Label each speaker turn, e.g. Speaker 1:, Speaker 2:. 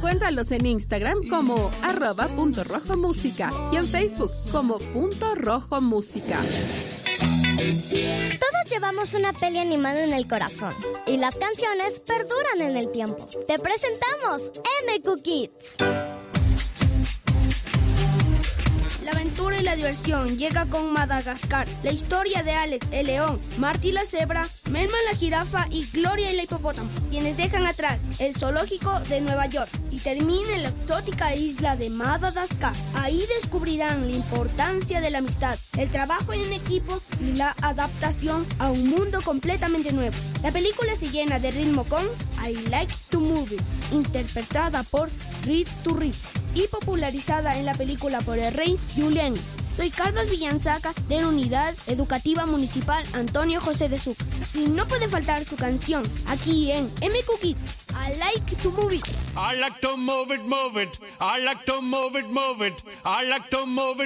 Speaker 1: Encuéntralos en Instagram como @puntorojomúsica y en Facebook como @rojomúsica.
Speaker 2: Todos llevamos una peli animada en el corazón y las canciones perduran en el tiempo. Te presentamos MQ Kids.
Speaker 3: La aventura y la diversión llega con Madagascar, la historia de Alex el león, Marty la cebra, Melman la jirafa y Gloria el hipopótamo, quienes dejan atrás el zoológico de Nueva York y terminan en la exótica isla de Madagascar. Ahí descubrirán la importancia de la amistad, el trabajo en equipo y la adaptación a un mundo completamente nuevo. La película se llena de ritmo con I Like to Move It, interpretada por Reed to Reed y popularizada en la película por el rey Julián. Soy Carlos Villanzaca de la Unidad Educativa Municipal Antonio José de Sucre. Y no puede faltar su canción aquí en MQ Kids. I like to move it.
Speaker 4: I like to move it, move it. I like to move it, move it. I like to move it.